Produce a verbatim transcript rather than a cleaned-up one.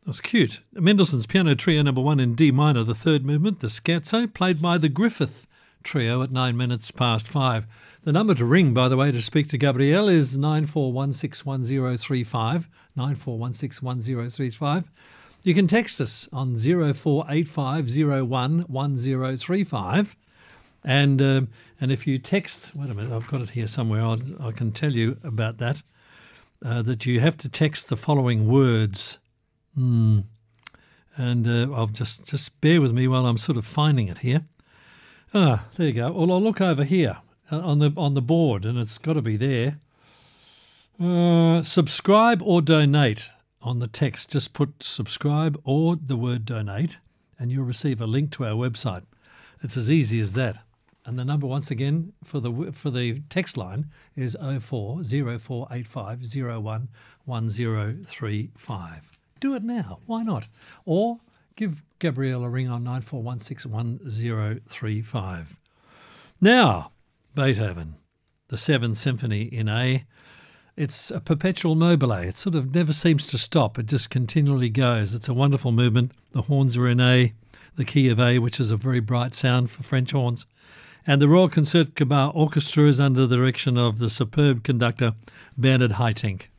That's cute. Mendelssohn's Piano Trio number one in D minor, the third movement, the Scherzo, played by the Griffith Trio at nine minutes past five. The number to ring, by the way, to speak to Gabrielle is nine four one six one zero three five, nine four one six one zero three five. You can text us on zero four eight five zero one one zero three five. And um, and if you text, wait a minute, I've got it here somewhere, I'll, I can tell you about that, uh, that you have to text the following words. Hmm. And uh, I'll just, just bear with me while I'm sort of finding it here. Ah, there you go. Well, I'll look over here on the on the board, and it's got to be there. Uh, subscribe or donate on the text. Just put subscribe or the word donate, and you'll receive a link to our website. It's as easy as that. And the number, once again, for the for the text line is oh four oh four eight five oh one one oh three five. Do it now. Why not? Or give Gabrielle a ring on nine four one six one zero three five. Now, Beethoven, the Seventh Symphony in A. It's a perpetual mobile. It sort of never seems to stop. It just continually goes. It's a wonderful movement. The horns are in A, the key of A, which is a very bright sound for French horns. And the Royal Concertgebouw Orchestra is under the direction of the superb conductor Bernard Haitink.